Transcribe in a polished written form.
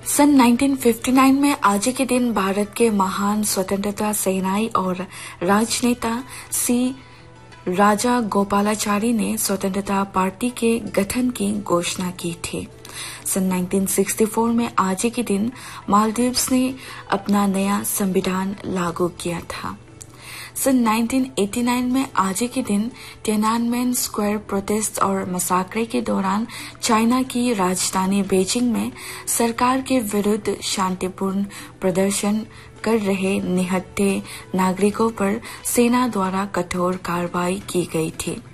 सन 1959 में आज के दिन भारत के महान स्वतंत्रता सेनानी और राजनेता सी राजा गोपालाचारी ने स्वतंत्रता पार्टी के गठन की घोषणा की थी। सन 1964 में आज के दिन मालदीव्स ने अपना नया संविधान लागू किया था। सन 1989 में आज के दिन तियाननमेन स्क्वायर प्रोटेस्ट और मसाकरे के दौरान चाइना की राजधानी बीजिंग में सरकार के विरुद्ध शांतिपूर्ण प्रदर्शन कर रहे निहत्थे नागरिकों पर सेना द्वारा कठोर कार्रवाई की गई थी।